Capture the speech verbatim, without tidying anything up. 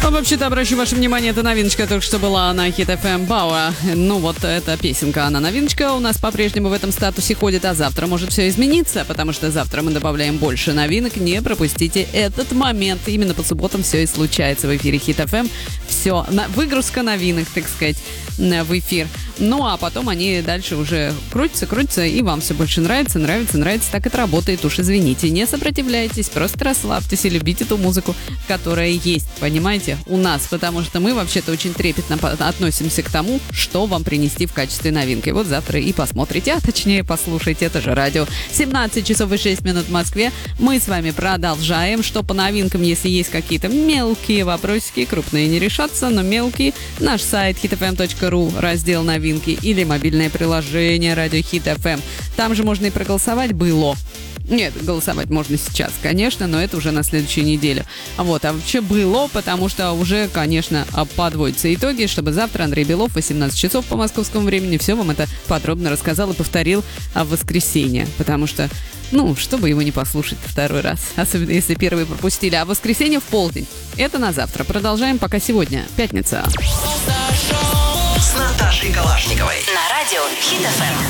А вообще-то обращу ваше внимание, это новиночка только что была на Hit эф эм Бауа. Ну вот эта песенка, она новиночка у нас по-прежнему в этом статусе ходит, а завтра может все измениться, потому что завтра мы добавляем больше новинок. Не пропустите этот момент. Именно по субботам все и случается в эфире Hit эф эм. Все, на, выгрузка новинок, так сказать, в эфир. Ну а потом они дальше уже крутятся, крутятся, и вам все больше нравится, нравится, нравится. Так это работает, уж извините. Не сопротивляйтесь, просто расслабьтесь и любите ту музыку, которая есть, понимаете, у нас. Потому что мы вообще-то очень трепетно относимся к тому, что вам принести в качестве новинки. Вот завтра и посмотрите, а точнее послушайте, это же радио. семнадцать часов и шесть минут в Москве. Мы с вами продолжаем. Что по новинкам, если есть какие-то мелкие вопросики, крупные не решатся, но мелкие. Наш сайт хит эф эм точка ру, раздел новинки, или мобильное приложение радио Hit эф эм. Там же можно и проголосовать было. Нет, голосовать можно сейчас, конечно, но это уже на следующей неделе. Вот, а вообще было, потому что уже, конечно, подводятся итоги, чтобы завтра Андрей Белов в восемнадцать часов по московскому времени все вам это подробно рассказал и повторил в воскресенье. Потому что, ну, чтобы его не послушать второй раз, особенно если первый пропустили. А в воскресенье в полдень. Это на завтра. Продолжаем, пока сегодня пятница. С Наташей Калашниковой на радио Hit эф эм.